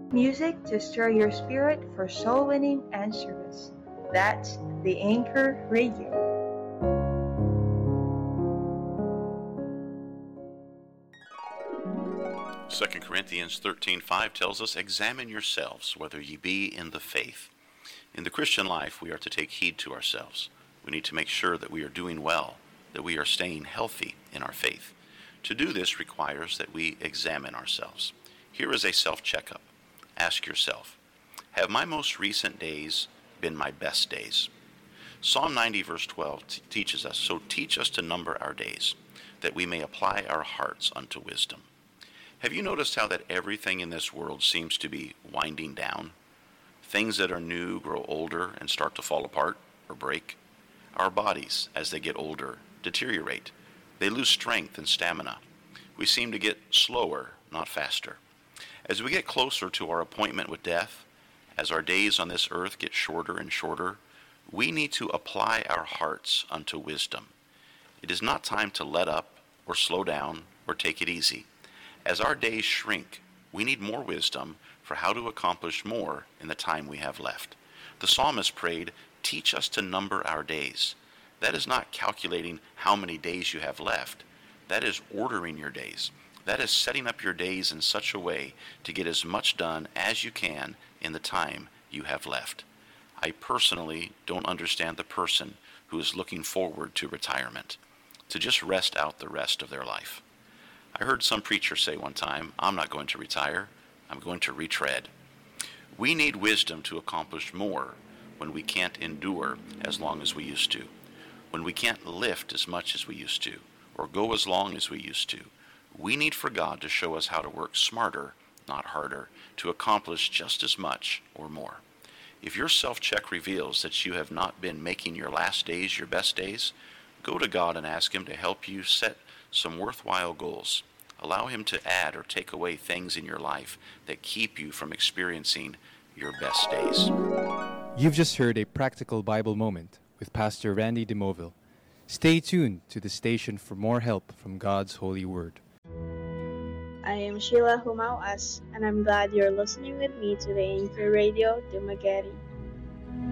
Music to stir your spirit for soul winning and service. That's the Anchor Radio. Second Corinthians 13:5 tells us, "Examine yourselves, whether ye be in the faith." In the Christian life, we are to take heed to ourselves. We need to make sure that we are doing well, that we are staying healthy in our faith. To do this requires that we examine ourselves. Here is a self-checkup. Ask yourself, have my most recent days been my best days? Psalm 90 verse 12 teaches us, "So teach us to number our days, that we may apply our hearts unto wisdom." Have you noticed how that everything in this world seems to be winding down? Things that are new grow older and start to fall apart or break. Our bodies, as they get older, deteriorate. They lose strength and stamina. We seem to get slower, not faster. As we get closer to our appointment with death, as our days on this earth get shorter and shorter, we need to apply our hearts unto wisdom. It is not time to let up or slow down or take it easy. As our days shrink, we need more wisdom for how to accomplish more in the time we have left. The psalmist prayed, "Teach us to number our days." That is not calculating how many days you have left. That is ordering your days. That is setting up your days in such a way to get as much done as you can in the time you have left. I personally don't understand the person who is looking forward to retirement, to just rest out the rest of their life. I heard some preacher say one time, "I'm not going to retire, I'm going to retread." We need wisdom to accomplish more when we can't endure as long as we used to, when we can't lift as much as we used to, or go as long as we used to. We need for God to show us how to work smarter, not harder, to accomplish just as much or more. If your self-check reveals that you have not been making your last days your best days, go to God and ask Him to help you set some worthwhile goals. Allow Him to add or take away things in your life that keep you from experiencing your best days. You've just heard a practical Bible moment with Pastor Randy DeMoville. Stay tuned to the station for more help from God's holy word. I am Sheila Humauas, and I'm glad you're listening with me to the Anchor Radio Dumaguete.